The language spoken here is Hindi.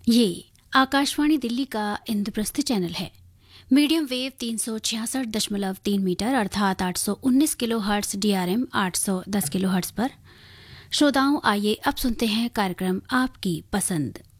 ये आकाशवाणी दिल्ली का इंद्रप्रस्थ चैनल है। मीडियम वेव 366.3 मीटर अर्थात 819 kilo hertz DRM 810 kilo hertz पर। श्रोताओं, आइए अब सुनते हैं कार्यक्रम आपकी पसंद।